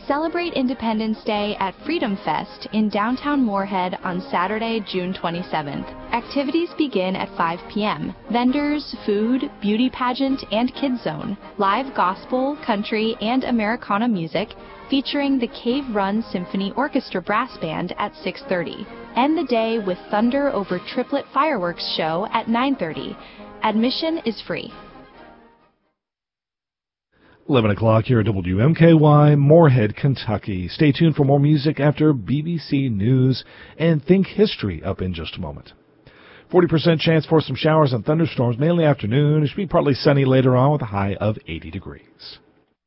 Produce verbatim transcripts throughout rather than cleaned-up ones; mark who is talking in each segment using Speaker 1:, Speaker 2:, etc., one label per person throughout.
Speaker 1: Celebrate Independence Day at Freedom Fest in downtown Moorhead on Saturday, June twenty-seventh. Activities begin at five p m Vendors, food, beauty pageant, and kids zone. Live gospel, country, and Americana music featuring the Cave Run Symphony Orchestra Brass Band at six thirty. End the day with Thunder Over Triplet Fireworks Show at nine thirty. Admission is free.
Speaker 2: eleven o'clock here at W M K Y, Moorhead, Kentucky. Stay tuned for more music after B B C News and Think History up in just a moment. forty percent chance for some showers and thunderstorms, mainly afternoon. It should be partly sunny later on with a high of eighty degrees.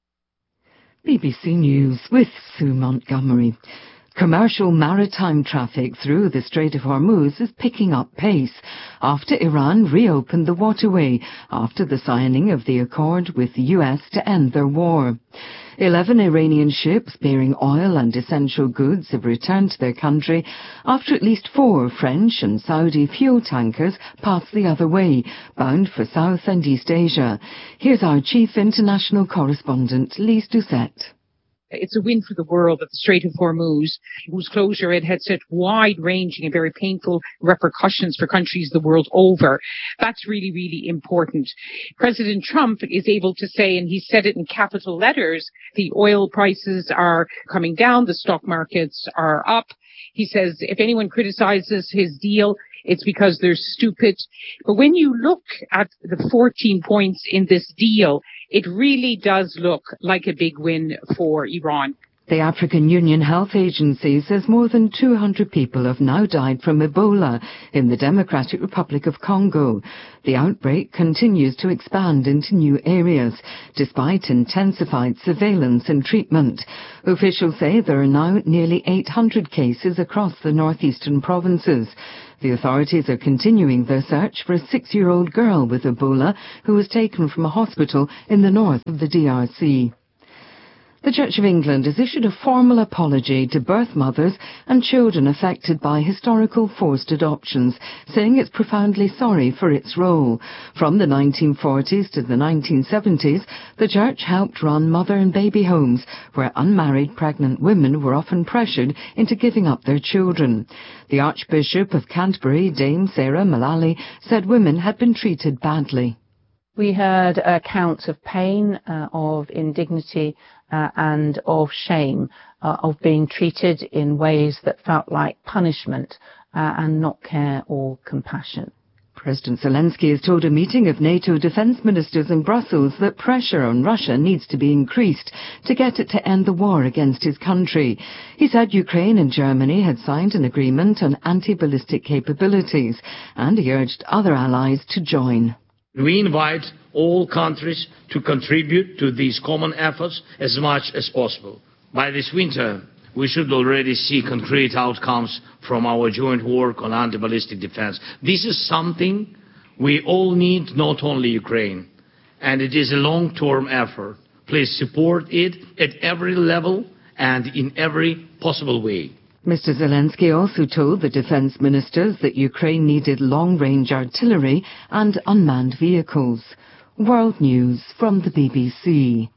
Speaker 3: B B C News with Sue Montgomery. Commercial maritime traffic through the Strait of Hormuz is picking up pace after Iran reopened the waterway after the signing of the accord with the U S to end their war. Eleven Iranian ships bearing oil and essential goods have returned to their country after at least four French and Saudi fuel tankers passed the other way, bound for South and East Asia. Here's our chief international correspondent, Lise Doucette.
Speaker 4: It's a win for the world that the Strait of Hormuz, whose closure it had such wide-ranging and very painful repercussions for countries the world over. That's really, really important. President Trump is able to say, and he said it in capital letters, the oil prices are coming down, the stock markets are up. He says if anyone criticizes his deal, it's because they're stupid. But when you look at the fourteen points in this deal, it really does look like a big win for Iran.
Speaker 3: The African Union Health Agency says more than two hundred people have now died from Ebola in the Democratic Republic of Congo. The outbreak continues to expand into new areas, despite intensified surveillance and treatment. Officials say there are now nearly eight hundred cases across the northeastern provinces. The authorities are continuing their search for a six-year-old girl with Ebola who was taken from a hospital in the north of the D R C. The Church of England has issued a formal apology to birth mothers and children affected by historical forced adoptions, saying it's profoundly sorry for its role. From the nineteen forties to the nineteen seventies, the Church helped run mother and baby homes, where unmarried pregnant women were often pressured into giving up their children. The Archbishop of Canterbury, Dame Sarah Mullally, said women had been treated badly.
Speaker 5: We heard accounts of pain, uh, of indignity, uh, and of shame, uh, of being treated in ways that felt like punishment uh, and not care or compassion.
Speaker 3: President Zelensky has told a meeting of NATO defence ministers in Brussels that pressure on Russia needs to be increased to get it to end the war against his country. He said Ukraine and Germany had signed an agreement on anti-ballistic capabilities, and he urged other allies to join.
Speaker 6: We invite all countries to contribute to these common efforts as much as possible. By this winter, we should already see concrete outcomes from our joint work on anti-ballistic defense. This is something we all need, not only Ukraine, and it is a long-term effort. Please support it at every level and in every possible way.
Speaker 3: Mister Zelensky also told the defence ministers that Ukraine needed long-range artillery and unmanned vehicles. World News from the B B C.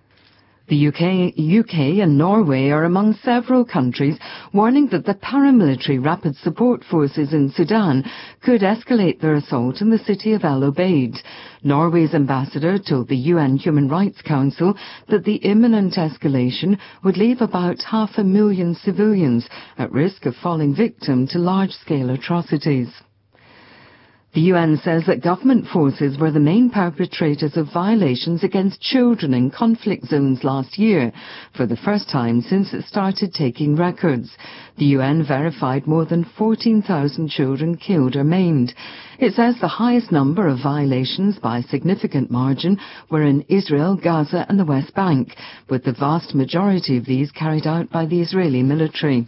Speaker 3: The U K, U K and Norway are among several countries warning that the paramilitary Rapid Support Forces in Sudan could escalate their assault in the city of El Obeid. Norway's ambassador told the U N Human Rights Council that the imminent escalation would leave about half a million civilians at risk of falling victim to large-scale atrocities. The U N says that government forces were the main perpetrators of violations against children in conflict zones last year, for the first time since it started taking records. The U N verified more than fourteen thousand children killed or maimed. It says the highest number of violations by a significant margin were in Israel, Gaza and the West Bank, with the vast majority of these carried out by the Israeli military.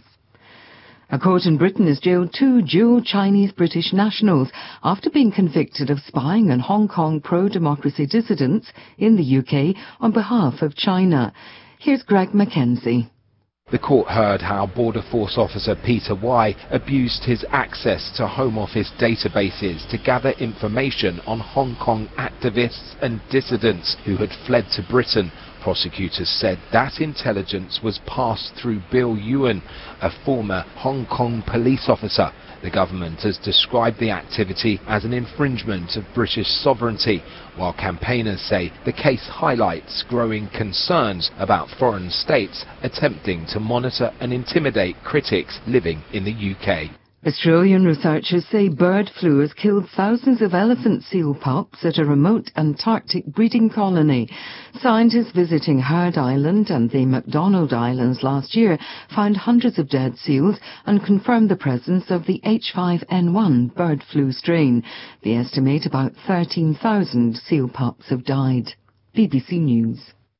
Speaker 3: A court in Britain has jailed two dual Chinese-British nationals after being convicted of spying on Hong Kong pro-democracy dissidents in the U K on behalf of China. Here's Greg Mackenzie.
Speaker 7: The court heard how Border Force officer Peter Y abused his access to Home Office databases to gather information on Hong Kong activists and dissidents who had fled to Britain Prosecutors said that intelligence was passed through Bill Yuen, a former Hong Kong police officer. The government has described the activity as an infringement of British sovereignty, while campaigners say the case highlights growing concerns about foreign states attempting to monitor and intimidate critics living in the U K.
Speaker 3: Australian researchers say bird flu has killed thousands of elephant seal pups at a remote Antarctic breeding colony. Scientists visiting Heard Island and the McDonald Islands last year found hundreds of dead seals and confirmed the presence of the H five N one bird flu strain. They estimate about thirteen thousand seal pups have died. B B C News.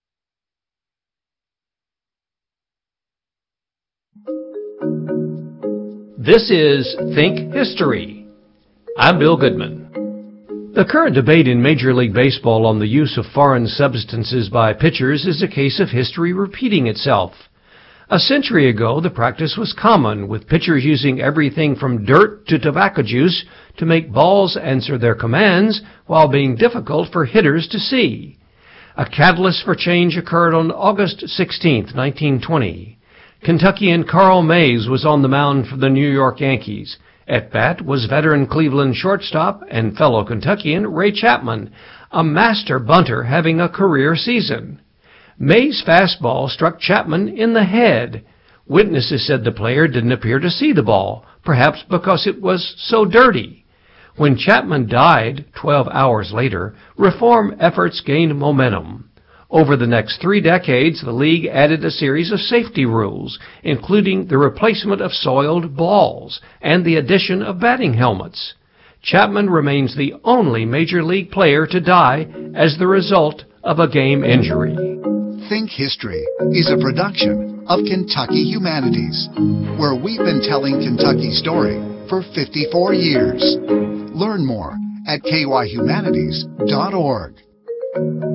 Speaker 8: This is Think History. I'm Bill Goodman. The current debate in Major League Baseball on the use of foreign substances by pitchers is a case of history repeating itself. A century ago, the practice was common, with pitchers using everything from dirt to tobacco juice to make balls answer their commands while being difficult for hitters to see. A catalyst for change occurred on August sixteenth, nineteen twenty. Kentuckian Carl Mays was on the mound for the New York Yankees. At bat was veteran Cleveland shortstop and fellow Kentuckian Ray Chapman, a master bunter having a career season. Mays' fastball struck Chapman in the head. Witnesses said the player didn't appear to see the ball, perhaps because it was so dirty. When Chapman died twelve hours later, reform efforts gained momentum. Over the next three decades, the league added a series of safety rules, including the replacement of soiled balls and the addition of batting helmets. Chapman remains the only major league player to die as the result of a game injury.
Speaker 9: Think History is a production of Kentucky Humanities, where we've been telling Kentucky's story for fifty-four years. Learn more at K Y humanities dot org.